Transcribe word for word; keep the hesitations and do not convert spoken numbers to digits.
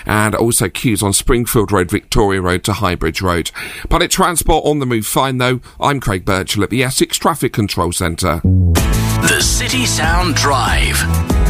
and also queues on Springfield Road, Victoria Road to Highbridge Road. Public transport on the move fine though. I'm Craig Birchall at the Essex Traffic Control Centre. The City Sound Drive.